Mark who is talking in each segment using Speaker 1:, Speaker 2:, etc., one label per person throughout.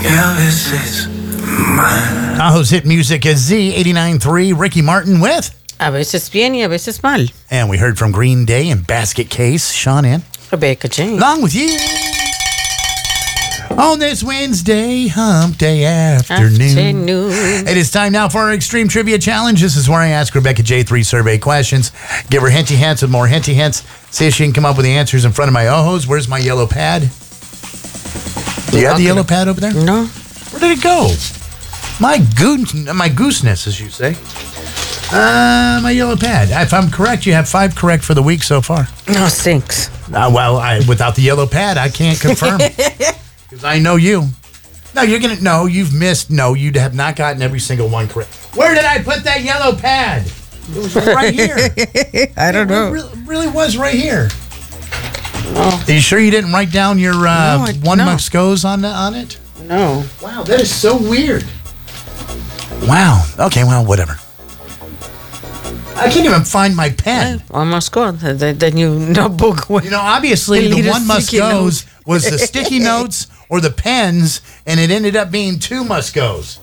Speaker 1: Elvis is mine.
Speaker 2: Tahoe's hit music is Z89.3. Ricky Martin with.
Speaker 3: A veces bien y a veces mal.
Speaker 2: And we heard from Green Day and Basket Case. Sean in.
Speaker 3: Rebecca Jane.
Speaker 2: Along with you. On this Wednesday, hump day afternoon. It is time now for our Extreme Trivia Challenge. This is where I ask Rebecca J 3 survey questions. Give her hinty hints with more hinty hints. See if she can come up with the answers in front of my ojos. Where's my yellow pad? Do you have the yellow pad over there?
Speaker 3: No.
Speaker 2: Where did it go? My gooseness, as you say. My yellow pad. If I'm correct, you have 5 correct for the week so far.
Speaker 3: No, stinks.
Speaker 2: Without the yellow pad, I can't confirm. Because I know you. No, you've missed. No, you have not gotten every single one correct. Where did I put that yellow pad? It was right here.
Speaker 3: I don't know.
Speaker 2: It really was right here.
Speaker 3: No.
Speaker 2: Are you sure you didn't write down your one Muscos on it?
Speaker 3: No.
Speaker 2: Wow, that is so weird. Wow. Okay, well, whatever. I can't even find my pen.
Speaker 3: One must go. The new notebook.
Speaker 2: Obviously, the one must goes was the sticky notes or the pens, and it ended up being 2 must goes.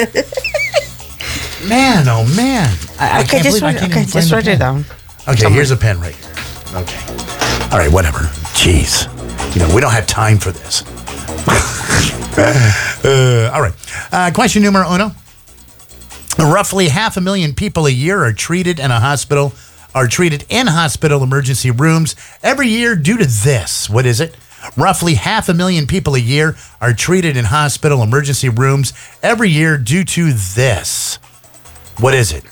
Speaker 2: Man, oh man! I can't believe I can't even find
Speaker 3: just
Speaker 2: the
Speaker 3: write
Speaker 2: pen.
Speaker 3: it down.
Speaker 2: Okay,
Speaker 3: Somewhere.
Speaker 2: here's a pen right here. Okay. All right, whatever. Jeez. We don't have time for this. All right. Question numero uno. Roughly 500,000 people a year are treated in hospital emergency rooms every year due to this. What is it? Roughly 500,000 people a year are treated in hospital emergency rooms every year due to this. What is it?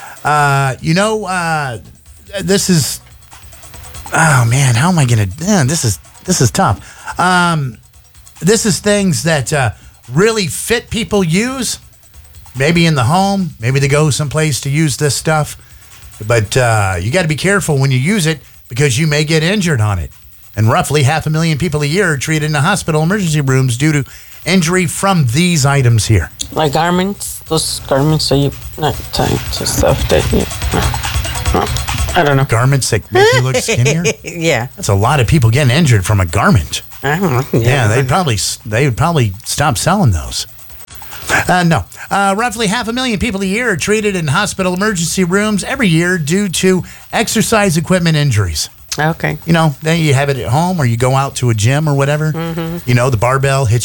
Speaker 2: This is. Oh man, how am I gonna? This is tough. This is things that really fit people use. Maybe in the home, maybe they go someplace to use this stuff. But you got to be careful when you use it because you may get injured on it. And roughly 500,000 people a year are treated in the hospital emergency rooms due to injury from these items here.
Speaker 3: Like garments, those garments that you not tied to stuff that you. No, I don't know.
Speaker 2: Garments that make you look skinnier?
Speaker 3: Yeah.
Speaker 2: That's a lot of people getting injured from a garment.
Speaker 3: I don't know.
Speaker 2: Yeah, they would probably stop selling those. No. Roughly 500,000 people a year are treated in hospital emergency rooms every year due to exercise equipment injuries.
Speaker 3: Okay.
Speaker 2: Then you have it at home or you go out to a gym or whatever. Mm-hmm. The barbell hits